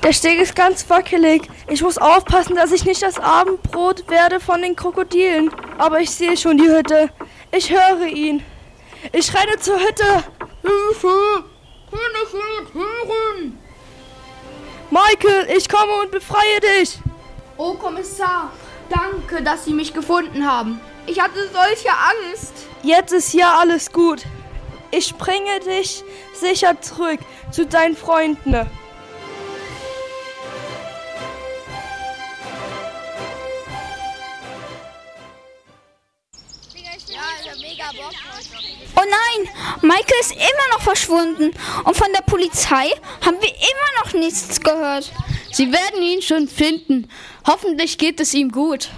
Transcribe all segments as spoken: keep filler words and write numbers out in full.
Der Steg ist ganz wackelig. Ich muss aufpassen, dass ich nicht das Abendbrot werde von den Krokodilen. Aber ich sehe schon die Hütte. Ich höre ihn. Ich renne zur Hütte. Hilfe! Hilfe! Hören! Michael, ich komme und befreie dich. Oh, Kommissar, danke, dass Sie mich gefunden haben. Ich hatte solche Angst. Jetzt ist ja alles gut. Ich bringe dich sicher zurück zu deinen Freunden. Oh nein, Michael ist immer noch verschwunden. Und von der Polizei haben wir immer noch nichts gehört. Sie werden ihn schon finden. Hoffentlich geht es ihm gut.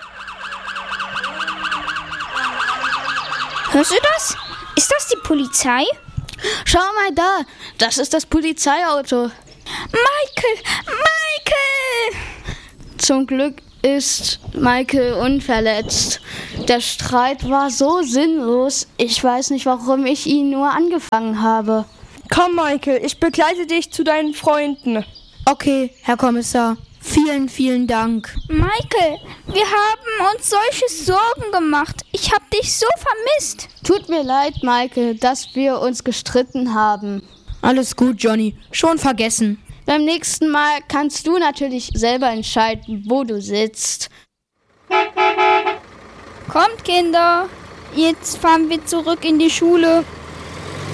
Hörst du das? Ist das die Polizei? Schau mal da, das ist das Polizeiauto. Michael! Michael! Zum Glück ist Michael unverletzt. Der Streit war so sinnlos. Ich weiß nicht, warum ich ihn nur angefangen habe. Komm, Michael, ich begleite dich zu deinen Freunden. Okay, Herr Kommissar. Vielen, vielen Dank. Michael, wir haben uns solche Sorgen gemacht. Ich habe dich so vermisst. Tut mir leid, Michael, dass wir uns gestritten haben. Alles gut, Johnny. Schon vergessen. Beim nächsten Mal kannst du natürlich selber entscheiden, wo du sitzt. Kommt, Kinder. Jetzt fahren wir zurück in die Schule.